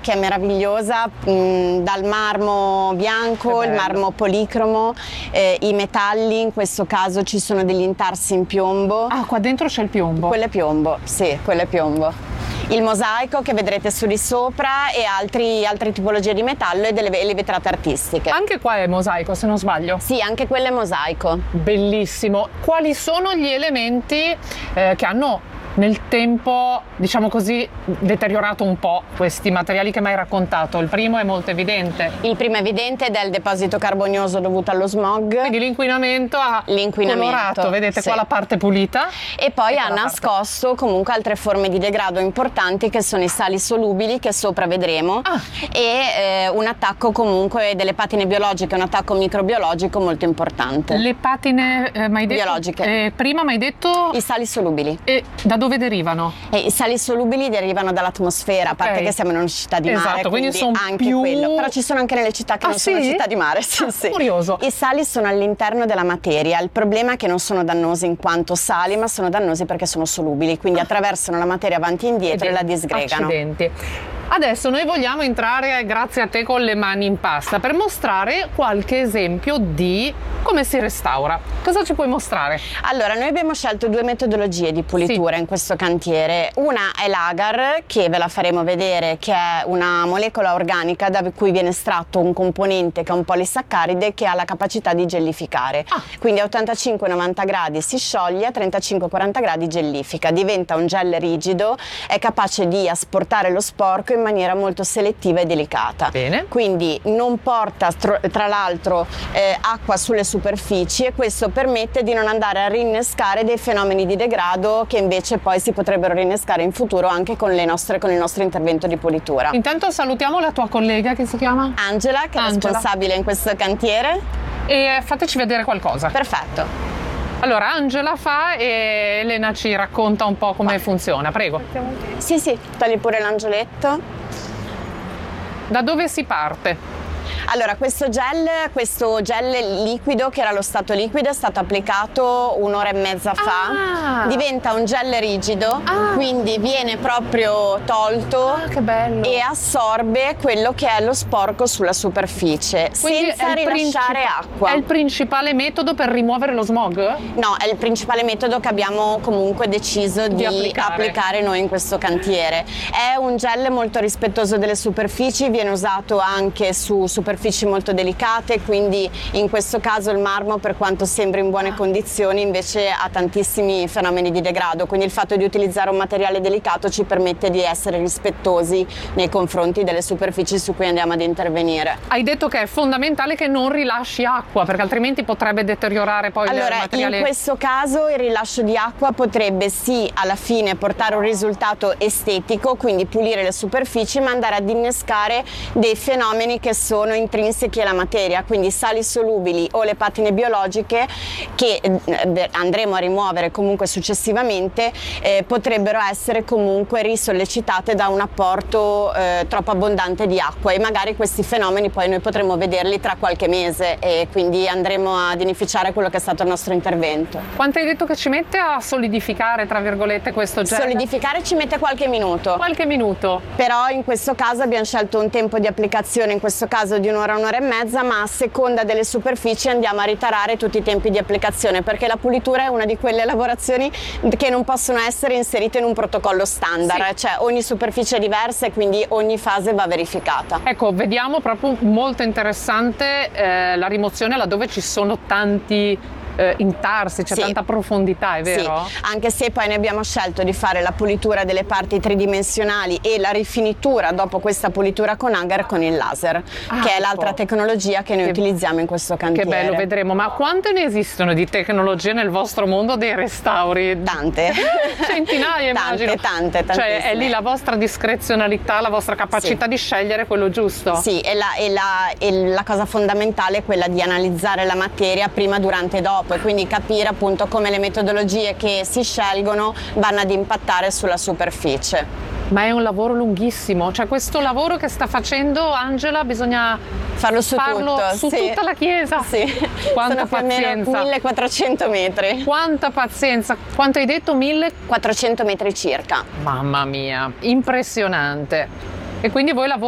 che è meravigliosa, dal marmo bianco, il marmo policromo, i metalli, in questo caso ci sono degli intarsi in piombo. Ah, qua dentro c'è il piombo. Quello è piombo, sì, quello è piombo. Il mosaico che vedrete su di sopra e altre tipologie di metallo e le vetrate artistiche. Anche qua è mosaico, se non sbaglio. Sì, anche quello è mosaico. Bellissimo. Quali sono gli elementi che hanno nel tempo, diciamo così, deteriorato un po' questi materiali che mi hai raccontato? Il primo è molto evidente. Il primo evidente è il deposito carbonioso dovuto allo smog. Quindi l'inquinamento ha colorato, vedete, sì, qua la parte pulita. E poi ha nascosto comunque altre forme di degrado importanti, che sono i sali solubili, che sopra vedremo, e un attacco comunque delle patine biologiche, un attacco microbiologico molto importante. Le patine biologiche. Prima mi hai detto? I sali solubili. E da dove derivano? I sali solubili derivano dall'atmosfera, a parte che siamo in una città di mare, esatto, quindi sono anche più... quello. Però ci sono anche nelle città che non sono città di mare. Sì, sì. Curioso. I sali sono all'interno della materia, il problema è che non sono dannosi in quanto sali, ma sono dannosi perché sono solubili, quindi attraversano la materia avanti e indietro e la disgregano. Accidenti. Adesso noi vogliamo entrare, grazie a te, con le mani in pasta per mostrare qualche esempio di come si restaura. Cosa ci puoi mostrare? Allora, noi abbiamo scelto due metodologie di pulitura in questo cantiere. Una è l'agar, che ve la faremo vedere, che è una molecola organica da cui viene estratto un componente che è un polisaccaride che ha la capacità di gellificare. Quindi a 85-90 gradi si scioglie, a 35-40 gradi gellifica, diventa un gel rigido, è capace di asportare lo sporco in maniera molto selettiva e delicata. Bene. Quindi non porta tra l'altro acqua sulle superfici, e questo permette di non andare a rinnescare dei fenomeni di degrado che invece poi si potrebbero rinnescare in futuro anche con il nostro intervento di pulitura. Intanto salutiamo la tua collega, che si chiama? Angela, che è responsabile in questo cantiere. E fateci vedere qualcosa. Perfetto. Allora, Angela fa e Elena ci racconta un po' come funziona, prego. Sì, togli pure l'angioletto. Da dove si parte? Allora, questo gel liquido, che era lo stato liquido, è stato applicato un'ora e mezza fa. Diventa un gel rigido, quindi viene proprio tolto che bello. E assorbe quello che è lo sporco sulla superficie, quindi senza rilasciare acqua. È il principale metodo per rimuovere lo smog? No, è il principale metodo che abbiamo comunque deciso di applicare noi in questo cantiere. È un gel molto rispettoso delle superfici, viene usato anche su superfici molto delicate, quindi in questo caso il marmo, per quanto sembri in buone condizioni, invece ha tantissimi fenomeni di degrado, quindi il fatto di utilizzare un materiale delicato ci permette di essere rispettosi nei confronti delle superfici su cui andiamo ad intervenire. Hai detto che è fondamentale che non rilasci acqua, perché altrimenti potrebbe deteriorare poi il materiale. In questo caso il rilascio di acqua potrebbe alla fine portare un risultato estetico, quindi pulire le superfici, ma andare ad innescare dei fenomeni che sono intrinseci alla materia, quindi sali solubili o le patine biologiche, che andremo a rimuovere comunque successivamente, potrebbero essere comunque risollecitate da un apporto troppo abbondante di acqua, e magari questi fenomeni poi noi potremo vederli tra qualche mese, e quindi andremo ad inficiare quello che è stato il nostro intervento. Quanto hai detto che ci mette a solidificare, tra virgolette, questo gel? Solidificare ci mette qualche minuto. Qualche minuto. Però in questo caso abbiamo scelto un tempo di applicazione, in questo caso di un'ora e mezza, ma a seconda delle superfici andiamo a ritarare tutti i tempi di applicazione, perché la pulitura è una di quelle lavorazioni che non possono essere inserite in un protocollo standard, cioè ogni superficie è diversa e quindi ogni fase va verificata. Ecco, vediamo proprio molto interessante la rimozione laddove ci sono tanti intarsi, c'è tanta profondità, è vero? Sì, anche se poi noi abbiamo scelto di fare la pulitura delle parti tridimensionali e la rifinitura dopo questa pulitura con agar con il laser, che è l'altra tecnologia che noi utilizziamo in questo cantiere. Che bello, vedremo. Ma quante ne esistono di tecnologie nel vostro mondo dei restauri? Tante. Centinaia, immagino. Tante. Cioè è lì la vostra discrezionalità, la vostra capacità di scegliere quello giusto. Sì, e la cosa fondamentale è quella di analizzare la materia prima, durante e dopo, e quindi capire appunto come le metodologie che si scelgono vanno ad impattare sulla superficie. Ma è un lavoro lunghissimo, cioè questo lavoro che sta facendo Angela bisogna farlo su tutta la chiesa. Sì. Quanta Sono pazienza. 1400 metri. Quanta pazienza. Quanto hai detto? 1400 metri circa. Mamma mia, impressionante. E quindi voi lavorate